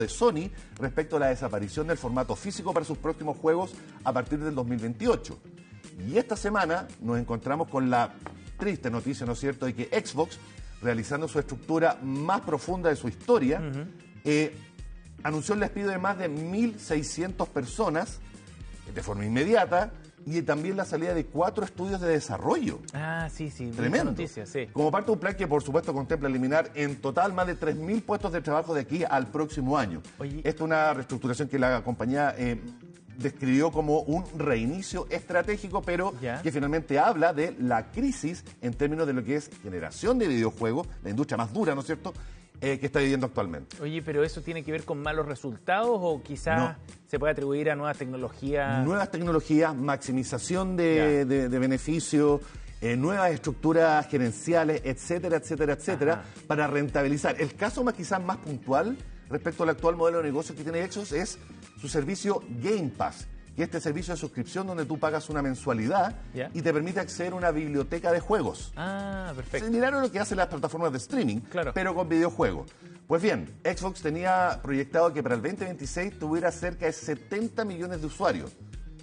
de Sony respecto a la desaparición del formato físico para sus próximos juegos a partir del 2028. Y esta semana nos encontramos con la triste noticia, ¿no es cierto?, de que Xbox, realizando su estructura más profunda de su historia, anunció el despido de más de 1.600 personas de forma inmediata y también la salida de 4 estudios de desarrollo. Ah, sí, Tremendo. Noticia, sí. Como parte de un plan que, por supuesto, contempla eliminar en total más de 3.000 puestos de trabajo de aquí al próximo año. Oye. Esta es una reestructuración que la compañía describió como un reinicio estratégico, pero que finalmente habla de la crisis en términos de lo que es generación de videojuegos, la industria más dura, ¿no es cierto?, que está viviendo actualmente. Oye, pero ¿eso tiene que ver con malos resultados o quizás se puede atribuir a nuevas tecnologías? Nuevas tecnologías, maximización de beneficios, nuevas estructuras gerenciales, etcétera, etcétera, etcétera, para rentabilizar. El caso quizás más puntual respecto al actual modelo de negocio que tiene Xbox es su servicio Game Pass, que es este servicio de suscripción donde tú pagas una mensualidad y te permite acceder a una biblioteca de juegos. Ah, perfecto. Similar a lo que hacen las plataformas de streaming, pero con videojuegos. Pues bien, Xbox tenía proyectado que para el 2026 tuviera cerca de 70 millones de usuarios.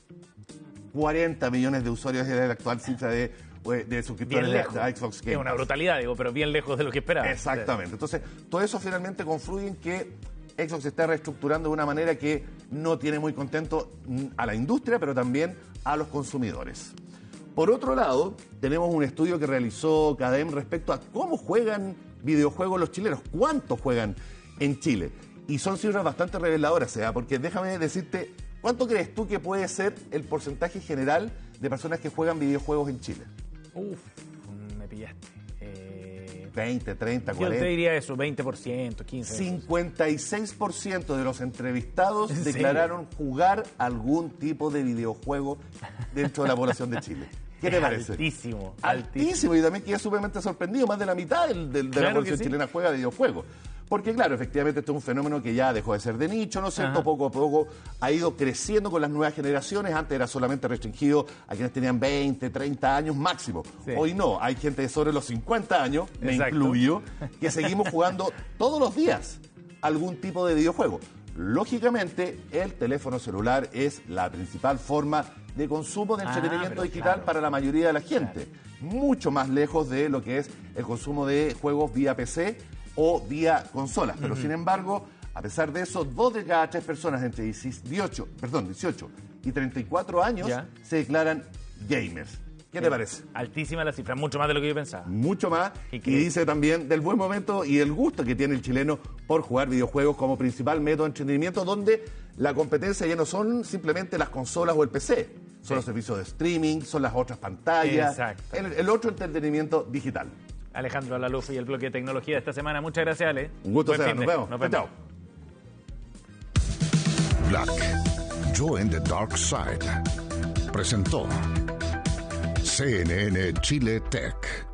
40 millones de usuarios es la actual cifra de suscriptores de Xbox Game Pass. Es una brutalidad, digo, pero bien lejos de lo que esperaba. Exactamente. Entonces, todo eso finalmente confluye en que Xbox se está reestructurando de una manera que no tiene muy contento a la industria, pero también a los consumidores. Por otro lado, tenemos un estudio que realizó CADEM respecto a cómo juegan videojuegos los chilenos, cuántos juegan en Chile. Y son cifras bastante reveladoras, porque déjame decirte, ¿cuánto crees tú que puede ser el porcentaje general de personas que juegan videojuegos en Chile? Uf, me pillaste. 20, 30, 40. Yo te diría eso, 20%, 15%. 56% de los entrevistados declararon jugar algún tipo de videojuego dentro de la población de Chile. ¿Qué te parece? Altísimo. Altísimo, y también quedé sumamente sorprendido. Más de la mitad de la población chilena juega videojuegos. Porque claro, efectivamente esto es un fenómeno que ya dejó de ser de nicho, ¿no es cierto? Poco a poco ha ido creciendo con las nuevas generaciones. Antes era solamente restringido a quienes tenían 20, 30 años máximo. Hoy no, hay gente de sobre los 50 años, me incluyo, que seguimos jugando todos los días algún tipo de videojuego. Lógicamente, el teléfono celular es la principal forma de consumo de entretenimiento digital para la mayoría de la gente. Mucho más lejos de lo que es el consumo de juegos vía PC o vía consolas. Pero sin embargo, a pesar de eso, 2 de cada 3 personas entre 18 y 34 años se declaran gamers. ¿Qué te parece? Altísima la cifra, mucho más de lo que yo pensaba. Mucho más. Y dice también del buen momento y el gusto que tiene el chileno por jugar videojuegos como principal método de entretenimiento, donde la competencia ya no son simplemente las consolas o el PC. Son los servicios de streaming, son las otras pantallas, el otro entretenimiento digital. Alejandro Alaluf y el bloque de tecnología de esta semana. Muchas gracias, Ale. Un gusto, nos vemos. Chao. Black, Join the Dark Side. Presentó CNN Chile Tech.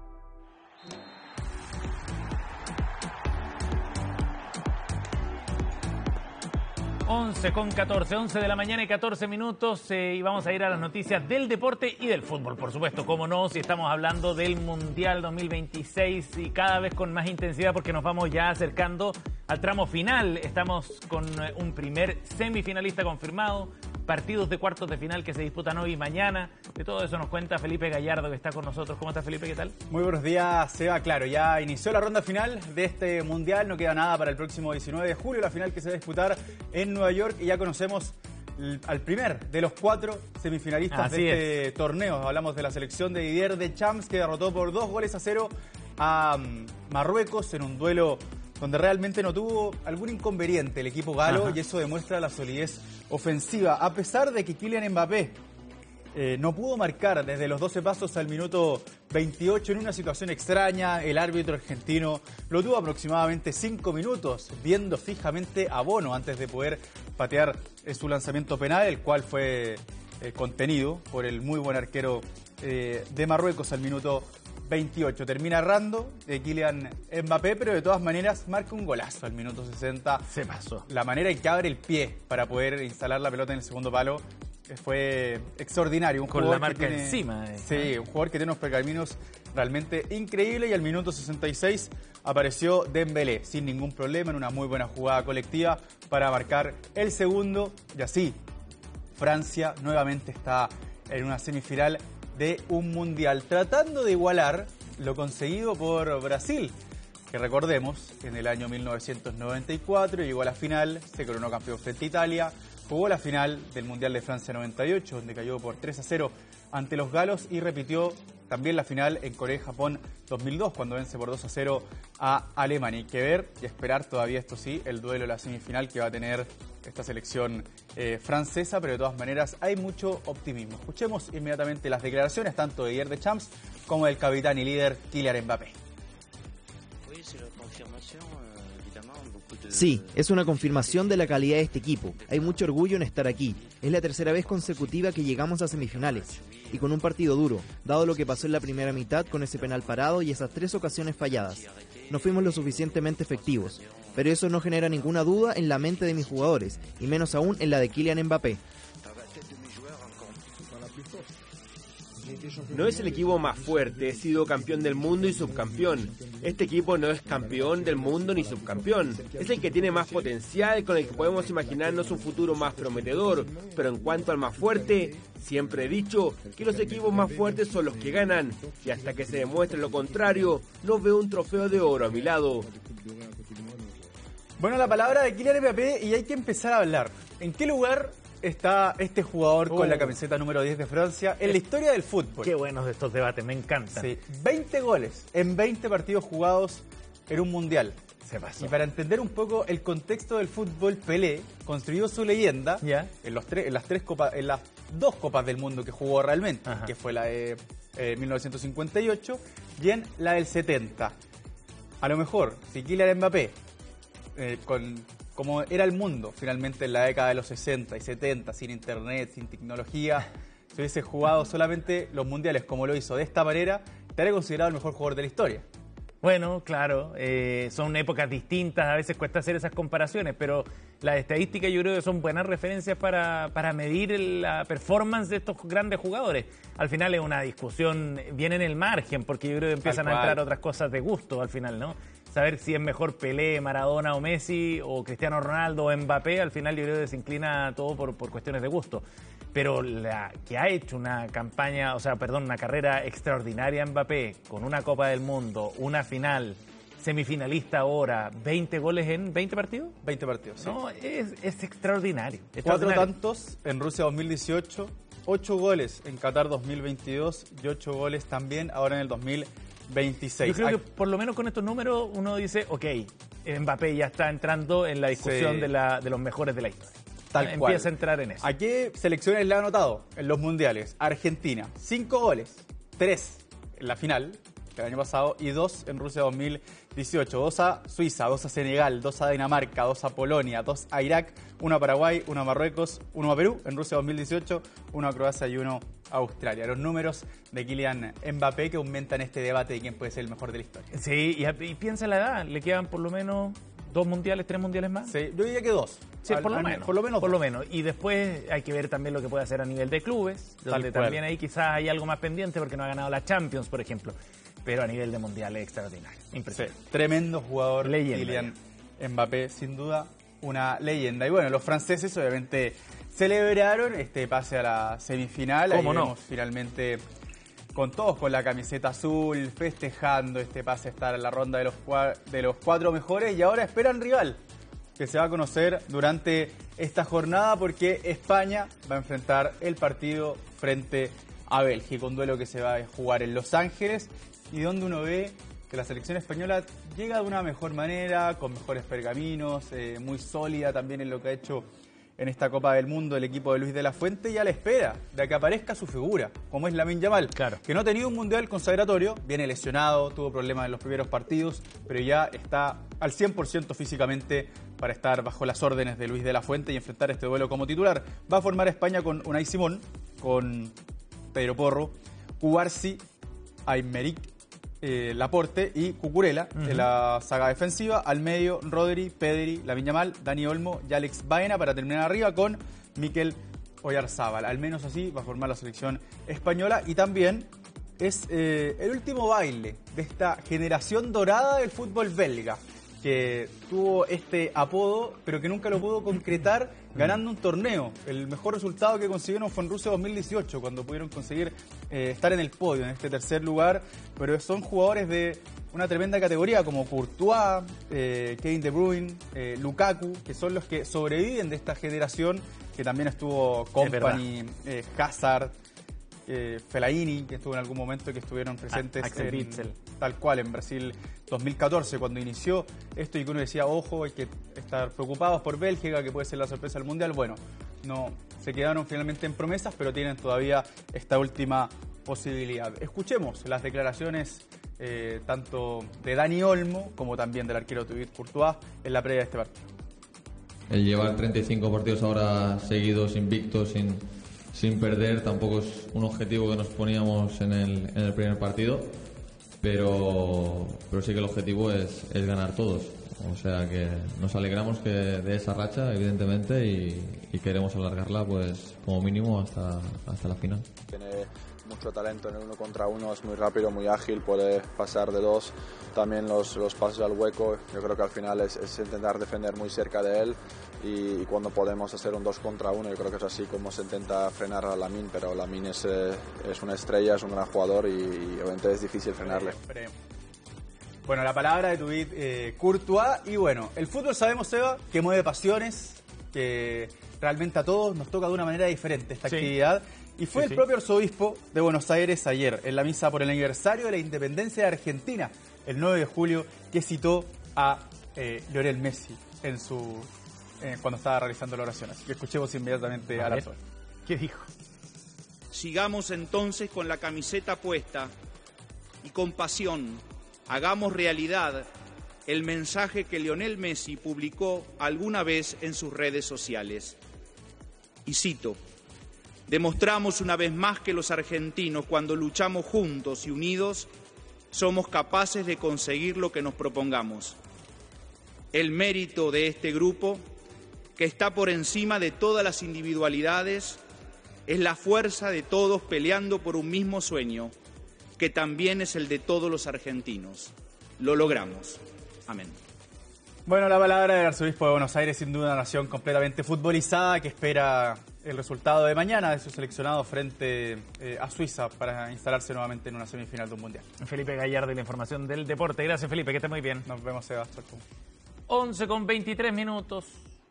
11 de la mañana y 14 minutos y vamos a ir a las noticias del deporte y del fútbol, por supuesto, cómo no, si estamos hablando del Mundial 2026 y cada vez con más intensidad porque nos vamos ya acercando al tramo final. Estamos con un primer semifinalista confirmado, partidos de cuartos de final que se disputan hoy y mañana. De todo eso nos cuenta Felipe Gallardo, que está con nosotros. ¿Cómo estás, Felipe? ¿Qué tal? Muy buenos días, Seba. Claro, ya inició la ronda final de este Mundial. No queda nada para el próximo 19 de julio, la final que se va a disputar en Nueva York. Y ya conocemos al primer de los 4 semifinalistas de este torneo. Hablamos de la selección de Didier Deschamps, que derrotó por 2-0 a Marruecos en un duelo donde realmente no tuvo algún inconveniente el equipo galo, y eso demuestra la solidez ofensiva. A pesar de que Kylian Mbappé no pudo marcar desde los 12 pasos al minuto 28 en una situación extraña, el árbitro argentino lo tuvo aproximadamente 5 minutos viendo fijamente a Bono antes de poder patear su lanzamiento penal, el cual fue contenido por el muy buen arquero de Marruecos al minuto 28. Termina errando Kylian Mbappé, pero de todas maneras marca un golazo al minuto 60. Se pasó. La manera en que abre el pie para poder instalar la pelota en el segundo palo fue extraordinario. Con la marca encima. Sí, un jugador que tiene unos pergaminos realmente increíble, y al minuto 66 apareció Dembélé sin ningún problema en una muy buena jugada colectiva para marcar el segundo, y así Francia nuevamente está en una semifinal de un mundial, tratando de igualar lo conseguido por Brasil, que recordemos, en el año 1994 llegó a la final, se coronó campeón frente a Italia, jugó la final del Mundial de Francia 98, donde cayó por 3-0 ante los galos, y repitió también la final en Corea y Japón 2002, cuando vence por 2-0 a Alemania. Hay que ver y esperar todavía, esto sí, el duelo de la semifinal que va a tener esta selección francesa, pero de todas maneras hay mucho optimismo. Escuchemos inmediatamente las declaraciones tanto de Didier Deschamps como del capitán y líder Kylian Mbappé. Sí, es una confirmación de la calidad de este equipo. Hay mucho orgullo en estar aquí. Es la tercera vez consecutiva que llegamos a semifinales. Y con un partido duro, dado lo que pasó en la primera mitad con ese penal parado y esas 3 ocasiones falladas. No fuimos lo suficientemente efectivos. Pero eso no genera ninguna duda en la mente de mis jugadores, y menos aún en la de Kylian Mbappé. No es el equipo más fuerte, he sido campeón del mundo y subcampeón. Este equipo no es campeón del mundo ni subcampeón. Es el que tiene más potencial, con el que podemos imaginarnos un futuro más prometedor. Pero en cuanto al más fuerte, siempre he dicho que los equipos más fuertes son los que ganan. Y hasta que se demuestre lo contrario, no veo un trofeo de oro a mi lado. Bueno, la palabra de Kylian Mbappé, y hay que empezar a hablar. ¿En qué lugar está este jugador con la camiseta número 10 de Francia en la historia del fútbol? Qué buenos estos debates, me encantan. Sí, 20 goles en 20 partidos jugados en un mundial. Se pasó. Y para entender un poco el contexto del fútbol, Pelé construyó su leyenda en las 2 copas del mundo que jugó realmente, que fue la de 1958 y en la del 70. A lo mejor, si Kylian Mbappé, como era el mundo finalmente en la década de los 60 y 70, sin internet, sin tecnología, si hubiese jugado solamente los mundiales como lo hizo de esta manera, estaría considerado el mejor jugador de la historia. Bueno, claro, son épocas distintas, a veces cuesta hacer esas comparaciones, pero las estadísticas yo creo que son buenas referencias para medir la performance de estos grandes jugadores. Al final es una discusión bien en el margen, porque yo creo que empiezan a entrar otras cosas de gusto al final, ¿no? Saber si es mejor Pelé, Maradona o Messi, o Cristiano Ronaldo o Mbappé, al final yo creo que se inclina todo por cuestiones de gusto. Pero la que ha hecho una carrera extraordinaria Mbappé, con una Copa del Mundo, una final, semifinalista ahora, 20 goles en 20 partidos. 20 partidos, sí. No, es extraordinario. 4 tantos en Rusia 2018, 8 goles en Qatar 2022 y 8 goles también ahora en el 2026. Yo creo que por lo menos con estos números uno dice, ok, Mbappé ya está entrando en la discusión de los mejores de la historia. Tal cual. Empieza a entrar en eso. ¿A qué selecciones le ha anotado en los mundiales? Argentina, 5 goles, 3 en la final el año pasado y 2 en Rusia 2018. 2 a Suiza, 2 a Senegal, 2 a Dinamarca, 2 a Polonia, 2 a Irak, 1 a Paraguay, 1 a Marruecos, 1 a Perú en Rusia 2018, 1 a Croacia y 1 a Australia. Los números de Kylian Mbappé que aumentan este debate de quién puede ser el mejor de la historia. Sí, y piensa en la edad, le quedan por lo menos 2 mundiales, 3 mundiales más. Sí, yo diría que 2. Sí, por lo menos. Y después hay que ver también lo que puede hacer a nivel de clubes, donde también ahí quizás hay algo más pendiente porque no ha ganado la Champions, por ejemplo. Pero a nivel de mundial es extraordinario. Impresionante. Sí, tremendo jugador, leyenda. Kylian Mbappé, sin duda una leyenda. Y bueno, los franceses obviamente celebraron este pase a la semifinal. ¿Cómo ahí no? vemos finalmente con todos con la camiseta azul, festejando este pase a estar en la ronda de los 4 mejores, y ahora esperan rival, que se va a conocer durante esta jornada, porque España va a enfrentar el partido frente a Bélgica, un duelo que se va a jugar en Los Ángeles, y donde uno ve que la selección española llega de una mejor manera, con mejores pergaminos, muy sólida también en lo que ha hecho en esta Copa del Mundo el equipo de Luis de la Fuente, y a la espera de que aparezca su figura, como es Lamine Yamal, que no ha tenido un mundial consagratorio, viene lesionado, tuvo problemas en los primeros partidos, pero ya está al 100% físicamente para estar bajo las órdenes de Luis de la Fuente y enfrentar este duelo como titular. Va a formar España con Unai Simón, con Pedro Porro, Cubarsí, Aymeric Laporte y Cucurella en la saga defensiva. Al medio, Rodri, Pedri, Lamine Yamal, Dani Olmo y Alex Baena, para terminar arriba con Mikel Oyarzábal. Al menos así va a formar la selección española. Y también es el último baile de esta generación dorada del fútbol belga, que tuvo este apodo, pero que nunca lo pudo concretar ganando un torneo. El mejor resultado que consiguieron fue en Rusia 2018, cuando pudieron conseguir estar en el podio, en este tercer lugar, pero son jugadores de una tremenda categoría como Courtois, Kevin De Bruyne, Lukaku, que son los que sobreviven de esta generación, que también estuvo Kompany, Hazard, Fellaini, que estuvo en algún momento, que estuvieron presentes tal cual en Brasil 2014, cuando inició esto, y que uno decía, ojo, hay que estar preocupados por Bélgica, que puede ser la sorpresa del Mundial. Bueno, no se quedaron finalmente en promesas, pero tienen todavía esta última posibilidad. Escuchemos las declaraciones tanto de Dani Olmo como también del arquero Thibaut Courtois en la previa de este partido. El llevar 35 partidos ahora seguidos, invictos, sin perder, tampoco es un objetivo que nos poníamos en el primer partido, pero sí que el objetivo es ganar todos. O sea que nos alegramos de esa racha, evidentemente, y queremos alargarla pues como mínimo hasta la final. Tiene mucho talento en el 1 contra 1, es muy rápido, muy ágil, puede pasar de 2, también los pases al hueco. Yo creo que al final es intentar defender muy cerca de él, y cuando podemos hacer un 2 contra 1, yo creo que es así como se intenta frenar a Lamine, pero Lamine es una estrella, es un gran jugador, y obviamente es difícil frenarle. Bueno, la palabra de Thibaut Courtois. Y bueno, el fútbol sabemos, Seba, que mueve pasiones, que realmente a todos nos toca de una manera diferente esta actividad. Y fue el propio arzobispo de Buenos Aires ayer, en la misa por el aniversario de la independencia de Argentina, el 9 de julio, que citó a Lionel Messi cuando estaba realizando la oración. Así que escuchemos inmediatamente al arzobispo. ¿Qué dijo? Sigamos entonces con la camiseta puesta y con pasión hagamos realidad el mensaje que Lionel Messi publicó alguna vez en sus redes sociales. Y cito: demostramos una vez más que los argentinos, cuando luchamos juntos y unidos, somos capaces de conseguir lo que nos propongamos. El mérito de este grupo, que está por encima de todas las individualidades, es la fuerza de todos peleando por un mismo sueño, que también es el de todos los argentinos. Lo logramos. Amén. Bueno, la palabra del arzobispo de Buenos Aires, sin duda una nación completamente futbolizada que espera el resultado de mañana de su seleccionado frente a Suiza para instalarse nuevamente en una semifinal de un mundial. Felipe Gallardo, la información del deporte. Gracias, Felipe, que esté muy bien. Nos vemos, Sebastián. 11:23 minutos.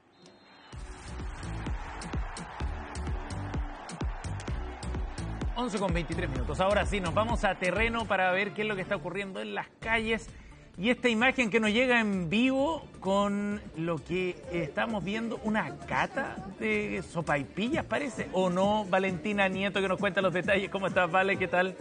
Ahora sí, nos vamos a terreno para ver qué es lo que está ocurriendo en las calles. Y esta imagen que nos llega en vivo con lo que estamos viendo, una cata de sopaipillas, parece, ¿o no? Valentina Nieto, que nos cuenta los detalles. ¿Cómo estás, Vale? ¿Qué tal?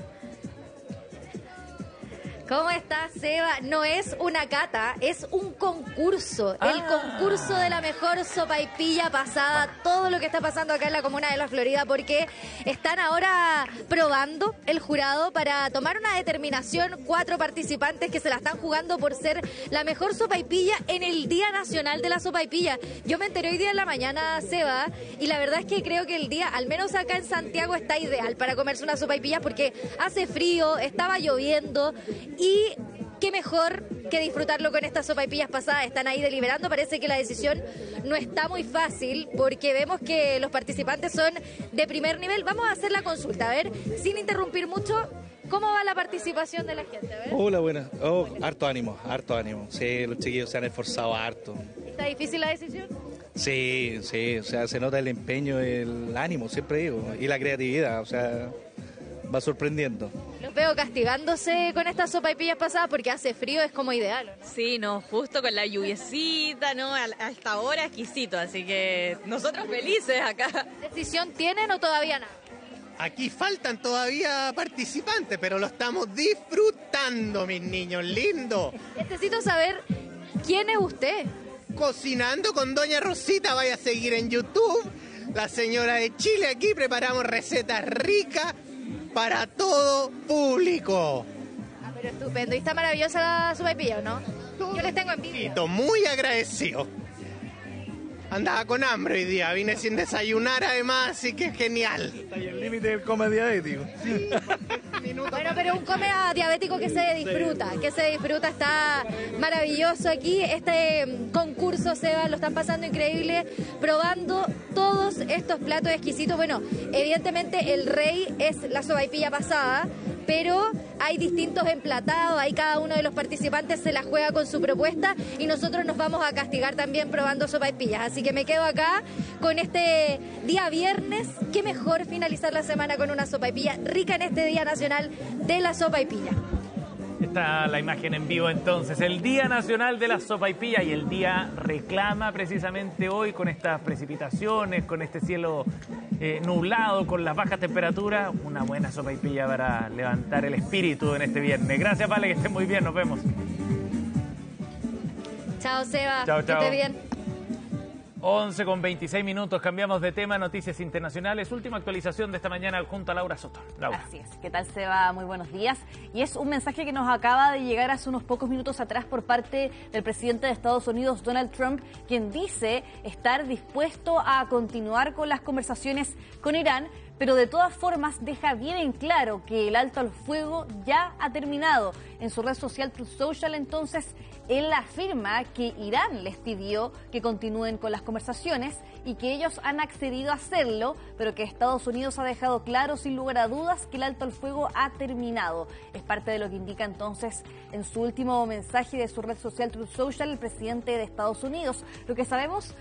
¿Cómo estás, Seba? No es una cata, es un concurso. El concurso de la mejor sopaipilla pasada. Todo lo que está pasando acá en la comuna de La Florida, porque están ahora probando el jurado para tomar una determinación. 4 participantes que se la están jugando por ser la mejor sopaipilla en el Día Nacional de la Sopaipilla. Yo me enteré hoy día en la mañana, Seba, y la verdad es que creo que el día, al menos acá en Santiago, está ideal para comerse una sopaipilla porque hace frío, estaba lloviendo. Y qué mejor que disfrutarlo con estas sopaipillas pasadas. Están ahí deliberando. Parece que la decisión no está muy fácil porque vemos que los participantes son de primer nivel. Vamos a hacer la consulta, a ver, sin interrumpir mucho, ¿cómo va la participación de la gente? A ver. Hola, buenas. Oh, harto ánimo. Sí, los chiquillos se han esforzado harto. ¿Está difícil la decisión? Sí, o sea, se nota el empeño, el ánimo, siempre digo, y la creatividad, o sea, va sorprendiendo. Los veo castigándose con estas sopaipillas pasadas porque hace frío, es como ideal, ¿no? Sí, no, justo con la lluviecita, ¿no? A esta hora exquisito, así que nosotros felices acá. ¿Decisión tienen o todavía nada? Aquí faltan todavía participantes, pero lo estamos disfrutando, mis niños, lindo. Necesito saber quién es usted. Cocinando con Doña Rosita, vaya a seguir en YouTube. La señora de Chile, aquí preparamos recetas ricas para todo público. Ah, pero estupendo. ¿Y está maravillosa la sopaipilla, o no? Yo les tengo envidia. Muy agradecido. Andaba con hambre hoy día, vine sin desayunar además, así que genial. Está ahí el límite del comedia ético. Sí, mi Bueno, pero un come diabético que se disfruta, está maravilloso aquí. Este concurso, Seba, lo están pasando increíble, probando todos estos platos exquisitos. Bueno, evidentemente el rey es la sopaipilla pasada, pero hay distintos emplatados, ahí cada uno de los participantes se la juega con su propuesta y nosotros nos vamos a castigar también probando sopaipillas. Así que me quedo acá con este día viernes. Qué mejor finalizar la semana con una sopaipilla rica en este Día Nacional de la Sopaipilla. Está la imagen en vivo entonces, el Día Nacional de la Sopaipilla, y el día reclama precisamente hoy con estas precipitaciones, con este cielo nublado, con las bajas temperaturas, una buena sopaipilla para levantar el espíritu en este viernes. Gracias, Vale, que estén muy bien, nos vemos. Chao, Seba, chao, que chao. esté bien. 11:26, cambiamos de tema, noticias internacionales. Última actualización de esta mañana junto a Laura Soto. Laura. Así es. ¿Qué tal, Seba? Muy buenos días. Y es un mensaje que nos acaba de llegar hace unos pocos minutos atrás por parte del presidente de Estados Unidos, Donald Trump, quien dice estar dispuesto a continuar con las conversaciones con Irán, pero de todas formas deja bien en claro que el alto al fuego ya ha terminado. En su red social Truth Social, entonces, él afirma que Irán les pidió que continúen con las conversaciones y que ellos han accedido a hacerlo, pero que Estados Unidos ha dejado claro sin lugar a dudas que el alto al fuego ha terminado. Es parte de lo que indica entonces en su último mensaje de su red social Truth Social el presidente de Estados Unidos. Lo que sabemos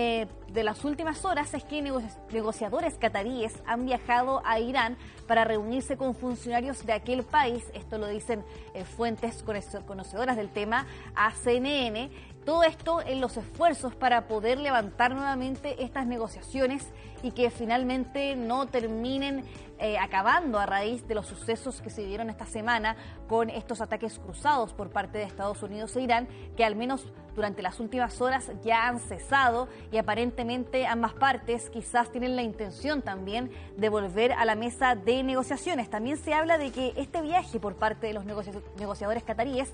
de las últimas horas es que negociadores cataríes han viajado a Irán para reunirse con funcionarios de aquel país. Esto lo dicen fuentes conocedoras del tema a CNN. Todo esto en los esfuerzos para poder levantar nuevamente estas negociaciones y que finalmente no terminen acabando a raíz de los sucesos que se dieron esta semana con estos ataques cruzados por parte de Estados Unidos e Irán, que al menos durante las últimas horas ya han cesado y aparentemente ambas partes quizás tienen la intención también de volver a la mesa de negociaciones. También se habla de que este viaje por parte de los negociadores cataríes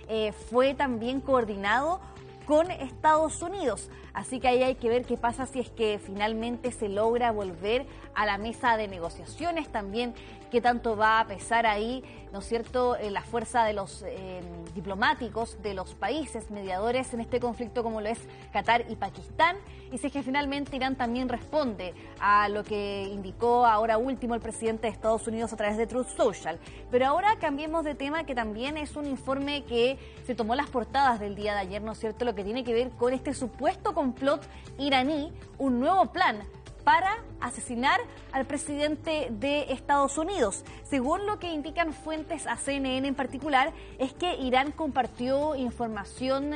fue también coordinado con Estados Unidos. Así que ahí hay que ver qué pasa si es que finalmente se logra volver a la mesa de negociaciones. También qué tanto va a pesar ahí, ¿no es cierto?, la fuerza de los diplomáticos de los países mediadores en este conflicto como lo es Qatar y Pakistán. Y si es que finalmente Irán también responde a lo que indicó ahora último el presidente de Estados Unidos a través de Truth Social. Pero ahora cambiemos de tema, que también es un informe que se tomó las portadas del día de ayer, ¿no es cierto?, lo que tiene que ver con este supuesto complot iraní, un nuevo plan para asesinar al presidente de Estados Unidos. Según lo que indican fuentes a CNN en particular, es que Israel compartió información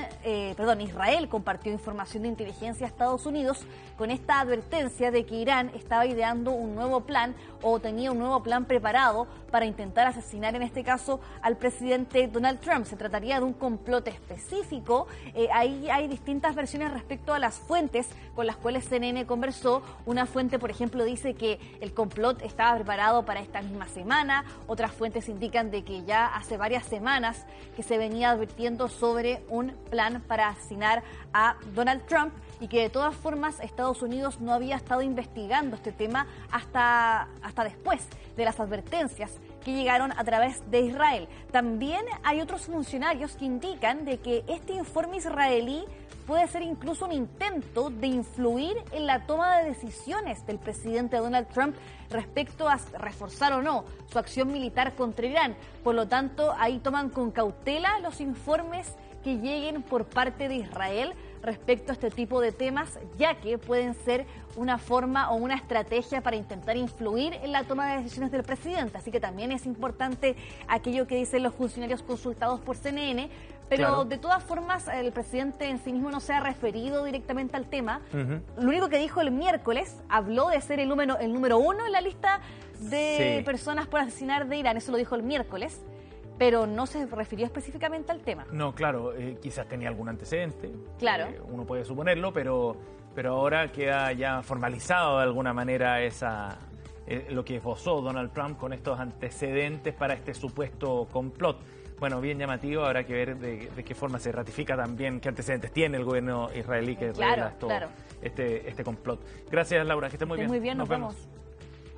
de inteligencia a Estados Unidos con esta advertencia de que Irán estaba ideando un nuevo plan o tenía un nuevo plan preparado para intentar asesinar, en este caso, al presidente Donald Trump. Se trataría de un complot específico. Ahí hay distintas versiones respecto a las fuentes con las cuales CNN conversó. Una fuente, por ejemplo, dice que el complot estaba preparado para esta misma semana. Otras fuentes indican de que ya hace varias semanas que se venía advirtiendo sobre un plan para asesinar a Donald Trump y que de todas formas Estados Unidos no había estado investigando este tema hasta después de las advertencias que llegaron a través de Israel. También hay otros funcionarios que indican de que este informe israelí puede ser incluso un intento de influir en la toma de decisiones del presidente Donald Trump respecto a reforzar o no su acción militar contra Irán. Por lo tanto, ahí toman con cautela los informes que lleguen por parte de Israel respecto a este tipo de temas, ya que pueden ser una forma o una estrategia para intentar influir en la toma de decisiones del presidente. Así que también es importante aquello que dicen los funcionarios consultados por CNN, pero claro, de todas formas el presidente en sí mismo no se ha referido directamente al tema. Lo único que dijo el miércoles, habló de ser el número uno en la lista de personas por asesinar de Irán, eso lo dijo el miércoles, pero no se refirió específicamente al tema. No, claro, quizás tenía algún antecedente. Claro. Uno puede suponerlo, pero ahora queda ya formalizado de alguna manera lo que esbozó Donald Trump con estos antecedentes para este supuesto complot. Bueno, bien llamativo, habrá que ver de qué forma se ratifica también, qué antecedentes tiene el gobierno israelí que revela todo este complot. Gracias, Laura, que esté muy bien. Muy bien, nos vemos.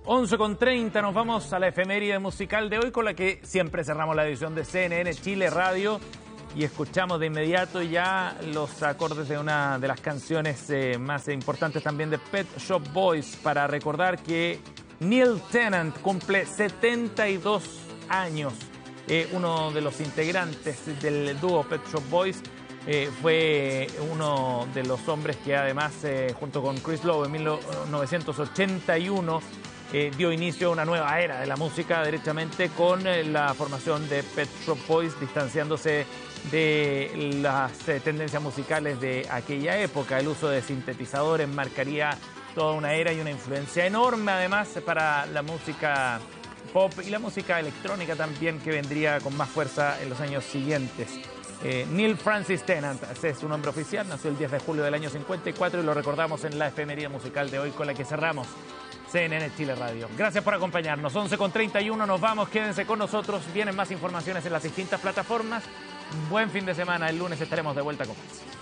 11:30, nos vamos a la efeméride musical de hoy con la que siempre cerramos la edición de CNN Chile Radio y escuchamos de inmediato ya los acordes de una de las canciones más importantes también de Pet Shop Boys, para recordar que Neil Tennant cumple 72 años. Uno de los integrantes del dúo Pet Shop Boys fue uno de los hombres que además junto con Chris Lowe en 1981 dio inicio a una nueva era de la música derechamente con la formación de Pet Shop Boys, distanciándose de las tendencias musicales de aquella época. El uso de sintetizadores marcaría toda una era y una influencia enorme además para la música pop y la música electrónica también, que vendría con más fuerza en los años siguientes. Neil Francis Tennant, ese es su nombre oficial, nació el 10 de julio del año 54 y lo recordamos en la efeméride musical de hoy con la que cerramos CNN Chile Radio. Gracias por acompañarnos. 11:31 nos vamos, quédense con nosotros, vienen más informaciones en las distintas plataformas. Buen fin de semana, el lunes estaremos de vuelta con más.